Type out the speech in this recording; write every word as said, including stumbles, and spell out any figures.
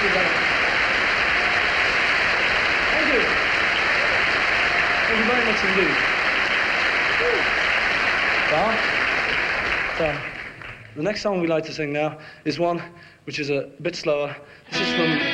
Thank you very much. Thank you. Thank you very much indeed. Well, so, the next song we like to sing now is one which is a bit slower. This is from